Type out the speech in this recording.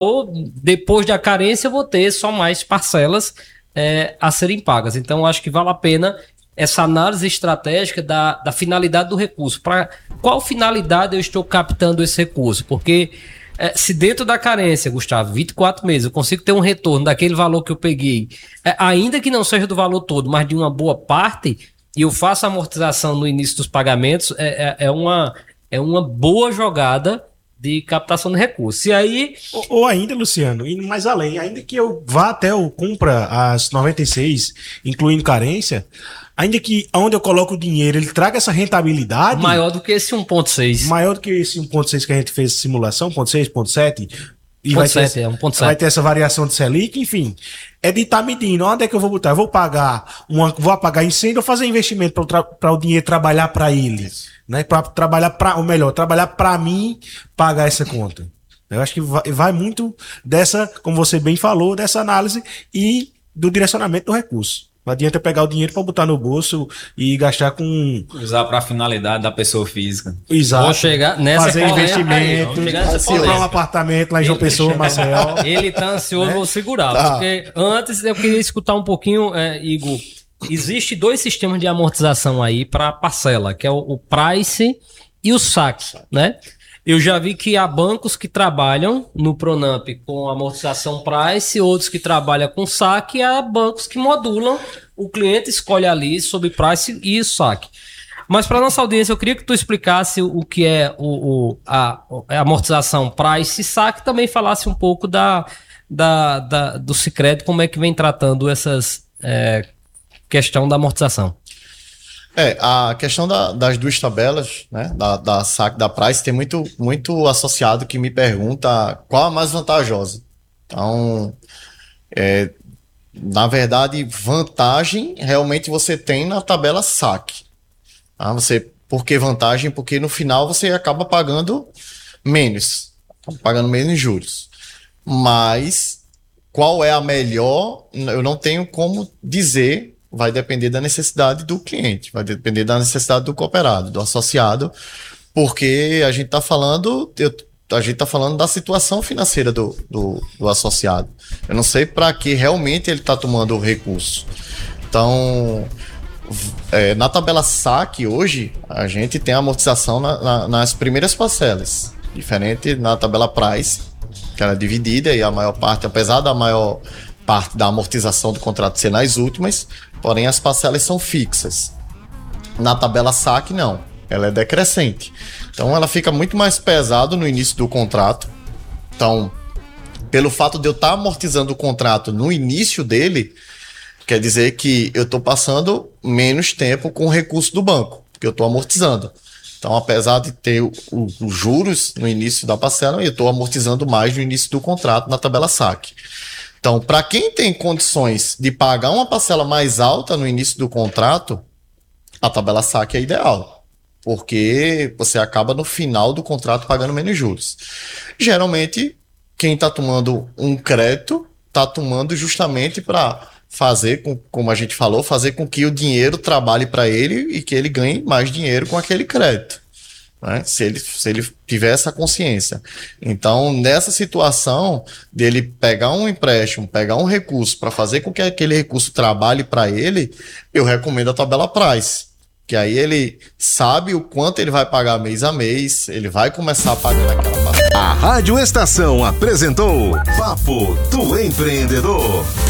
ou depois da carência eu vou ter só mais parcelas a serem pagas. Então, eu acho que vale a pena essa análise estratégica da finalidade do recurso. Para qual finalidade eu estou captando esse recurso? Porque se dentro da carência, Gustavo, 24 meses, eu consigo ter um retorno daquele valor que eu peguei, ainda que não seja do valor todo, mas de uma boa parte, e eu faço a amortização no início dos pagamentos, é uma boa jogada de captação de recursos. E aí... Ou ainda, Luciano, indo mais além, ainda que eu vá até o cumpra as 96, incluindo carência, ainda que onde eu coloco o dinheiro, ele traga essa rentabilidade... Maior do que esse 1,6. Maior do que esse 1,6 que a gente fez simulação, 1,6, 1,7... E vai ter, 1,7. Vai ter essa variação de Selic, enfim. É de estar medindo onde é que eu vou botar. Eu vou apagar incêndio ou fazer investimento para o dinheiro trabalhar para ele. Né? Para trabalhar trabalhar para mim pagar essa conta. Eu acho que vai muito dessa, como você bem falou, dessa análise e do direcionamento do recurso. Não adianta eu pegar o dinheiro para botar no bolso e gastar com... Usar para a finalidade da pessoa física. Exato. Vou chegar nessa fazer investimento, comprar um apartamento lá em João Pessoa, Marcel. Ele tá ansioso, vou segurar. Tá. Porque antes eu queria escutar um pouquinho, Igor. Existe 2 sistemas de amortização aí para parcela, que é o price e o saque, né? Eu já vi que há bancos que trabalham no Pronamp com amortização price, outros que trabalham com saque, e há bancos que modulam, o cliente escolhe ali sobre price e saque. Mas para nossa audiência, eu queria que tu explicasse o que é a amortização price e saque, também falasse um pouco do Sicredi, como é que vem tratando essas questão da amortização. A questão das 2 tabelas, né, da saque da price, tem muito associado que me pergunta qual a mais vantajosa. Então, na verdade, vantagem realmente você tem na tabela saque. Tá? Por que vantagem? Porque no final você acaba pagando menos juros. Mas qual é a melhor, eu não tenho como dizer. Vai depender da necessidade do cliente, vai depender da necessidade do cooperado, do associado, porque a gente está falando da situação financeira do associado. Eu não sei para que realmente ele está tomando o recurso. Então, na tabela saque hoje, a gente tem a amortização nas primeiras parcelas, diferente na tabela price, que ela é dividida e a maior parte, apesar da maior parte da amortização do contrato ser nas últimas, porém as parcelas são fixas. Na tabela saque, não. Ela é decrescente. Então, ela fica muito mais pesado no início do contrato. Então, pelo fato de eu estar amortizando o contrato no início dele, quer dizer que eu estou passando menos tempo com o recurso do banco, porque eu estou amortizando. Então, apesar de ter os juros no início da parcela, eu estou amortizando mais no início do contrato na tabela saque. Então, para quem tem condições de pagar uma parcela mais alta no início do contrato, a tabela saque é ideal, porque você acaba no final do contrato pagando menos juros. Geralmente, quem está tomando um crédito está tomando justamente para fazer, como a gente falou, fazer com que o dinheiro trabalhe para ele e que ele ganhe mais dinheiro com aquele crédito. Né? Se ele tiver essa consciência. Então, nessa situação dele pegar um empréstimo, pegar um recurso para fazer com que aquele recurso trabalhe para ele, eu recomendo a tabela price, que aí ele sabe o quanto ele vai pagar mês a mês, ele vai começar a pagar aquela parte. A Rádio Estação apresentou Papo do Empreendedor.